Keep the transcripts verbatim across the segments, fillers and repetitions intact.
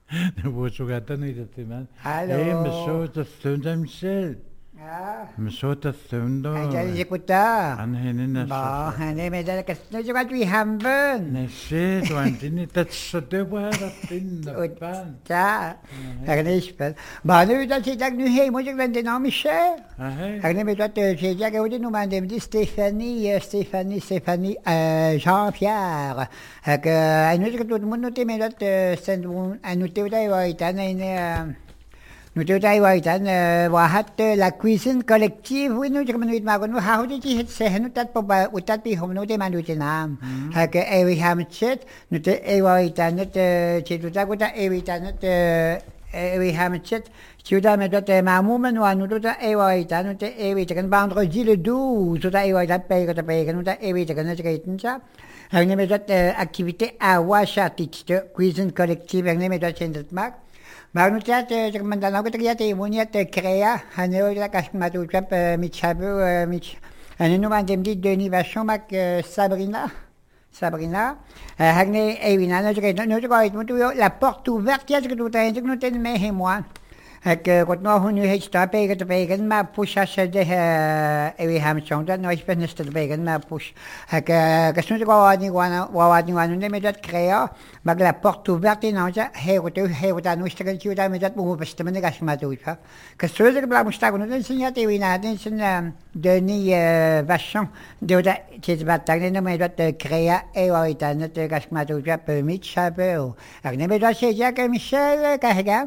Wo sogar dann wieder zu man. Allô? Eh, me so das Stunde Michel. Ah, Me so das Stunde. ayan si Kuta. An hinin na Ba, sa. hindi may dala kasi na siya katwi hambun. Ne shit, wan din tat sa de wa da tin na pan. Ta, agni spel. Ba, nu da si tag nu hei mo siya lang din ako Michel. Ah hey. Agni may dot si tag ako din naman din di Stéphanie, Stéphanie, Stéphanie, Jean-Pierre. Ag, ano siya katulad mo nuti may dot send mo, ano tiyo tayo ay tanay na nous devons aller voir la cuisine collective. Oui, nous devons nous dire, nous avons dit que c'est nous t'as pas ou t'as pi hom nous demandons de nam. Que evi hamchet, nous te evi tannet, tu dois goûter evi tannet, evi hamchet. Tu dois mettre tes mamou nous nous dois evi tannet, nous te evi tannet vendredi le douze, nous dois evi tannet paye que paye, nous dois evi tannet que c'est ça. On a mis d'autres activités à Washatich, cuisine collective, on a mis d'autres chez notre marque. Baru chat cak mandana ko tagiya te munya te kreya hanero la kas matu chap michabu mich anenu mandem di Denis Vachon mak Sabrina Sabrina hagne evina no cak no cak mutu la porte ouverte ya cak tu ta cak no ten me he moi Ek kot no hunu he sta pegen te pegen ma push as de evi ham chong dat no is benest te pegen ma push ek kasnu te kwa ni wana wa ni wana ne me dat kreya mag la porte ouverte non ja he ko te he ko ta no sta kan chu da me dat mo beste me gas ma tu fa kasnu te bla mo sta ko no den sinya te wina den sin Denis Vachon de da te bat ta ne me dat kreya e wa ita ne te gas ma tu ja pe mit chabe o ak ne me dat se ja ke Michel ka hega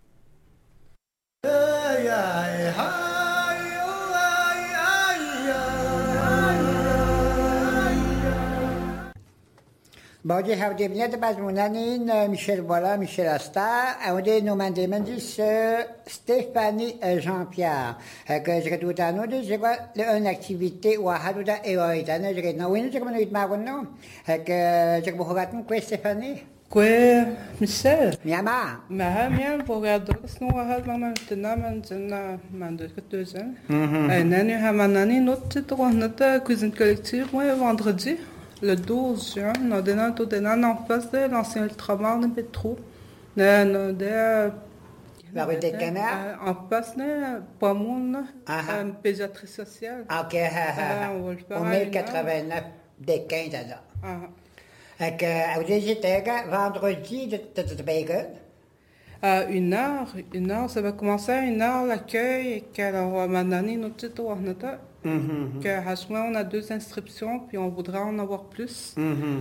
Bon, je heb bien de base mon année, Michel voilà, Michel Asta, on dit nous mandé mandis Stéphanie Jean-Pierre. Que je dois t'annoncer de je vois une activité ou à haduda et à itana je vais nous oui je comme nous ma non. Que je vous regarde quoi Stéphanie? Quoi, Michel? Miama. Ma mia regarde que nous avons maman maintenant maintenant man de deux ans. Et nani ha manani notre droit notre cuisine collective moi vendredi le douze juin nous donnons tout donnant en face de l'ancien ultramar de Pétro. Nous de La rue des Canards. En face de pas mon pédiatrie sociale. OK. Au mille quatre-vingt-neuf des quinze ans. Donc, vous dites vendredi de de bacon? À une heure, une heure, ça va commencer à une heure l'accueil et qu'alors maintenant notre titre on a qu'à ce moment on a deux inscriptions puis on voudra en avoir plus.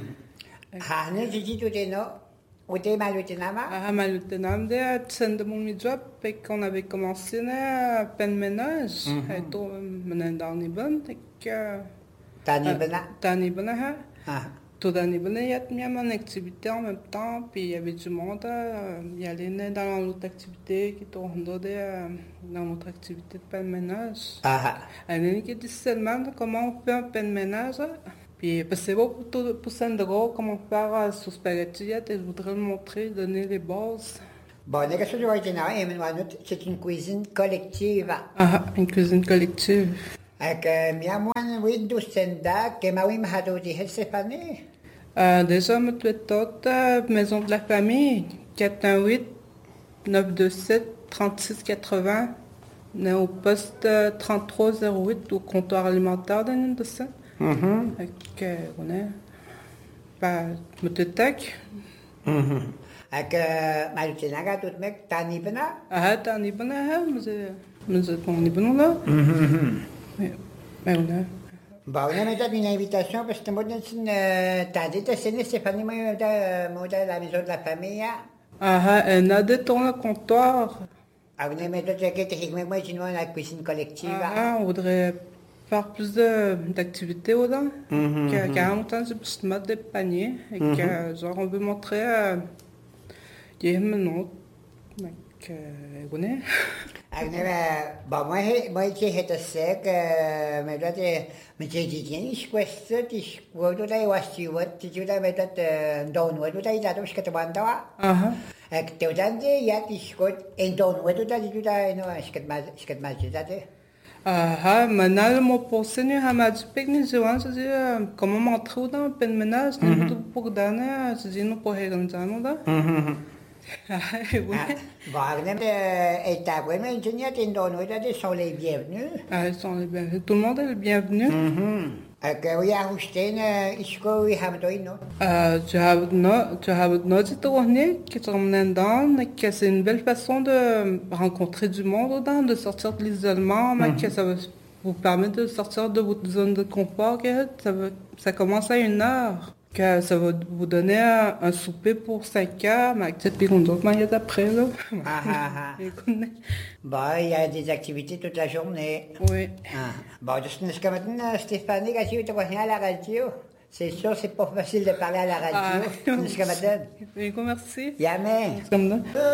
Ah, nous dit tout est non. Où est Malutinama? Ah, Malutinama, de scène de mon job et qu'on avait commencé à peine ménage et tout maintenant dans les bonnes et que Tanibana. Tanibana. Ah. Tout l'année, il y a une activité en même temps, puis il y avait du monde, il y allait dans l'autre activité qui tourne dans notre activité de peine ménage. Ah. Elle a dit seulement comment on fait un peine ménage, puis parce que c'est beau pour, pour Sandro, comment faire sous spaghetti, je voudrais le montrer, donner les bases. Bon, la question originale, c'est une cuisine collective. Ah, une cuisine collective. Ak miamuan Windows senda que ma wim hado di Stéphanie. Euh, déjà, je me maison de la famille, quatre un huit neuf deux sept trente-six quatre-vingts, au poste trente-trois zéro huit au comptoir alimentaire de Nindossan. Mhm. Ok, on est. Bah, je me tac. Mhm. Ak malutinaga tout mek tanibna. Ah, tanibna, mais mais on est bon là. Mhm. Mais mais on a. Bon, on a mis une invitation parce que moi, t'as dit que c'est Stéphanie, moi, de la maison de la famille. Ah, on a des tours le comptoir. Ah, on a mis d'autres qui moi, je nous la cuisine collective. Ah, on voudrait faire plus d'activités au-dedans. Carrément, c'est plus de mode de panier. Et que, genre, on veut montrer. Il y a un nom. Donc, on est. Bon, moi, moi, j'ai été sec, mais là, mais j'ai dit, tiens, je questo, je vois tout à l'heure, je vois, tu dois mettre un don, tout à l'heure, je te demande, ah, et tu as dit, il y a des choses, un don, tout à l'heure, tu as dit, je te demande, je te demande, ah, maintenant, mon pensée, nous avons dit, que nous avons dit, comment montrer dans le peine ménage, nous avons pour donner, je dis, nous pour réaliser, nous, là. Ah, oui. Wagner et ta vraie ingénieure ils sont les bienvenus. Ah, ils sont les bienvenus. Tout le monde est le bienvenu. Que oui, à Houston, est-ce que oui, Hamdoino? Tu as notre tournée qui est dans que c'est une belle façon de rencontrer du monde dedans, de sortir de l'isolement, mais que ça va vous permettre de sortir de votre zone de confort. Que ça, va, ça commence à une heure. Que ça va vous donner un, un souper pour cinq heures, mais peut-être puis qu'on d'autres manières d'après, là. Ah, ah, ah. Bon, il y a des activités toute la journée. Oui. Ah. Bon, jusqu'à maintenant, Stéphanie, quand tu es à la radio, c'est sûr, c'est pas facile de parler à la radio. Ah, jusqu'à maintenant. merci. Yamé. Comme là.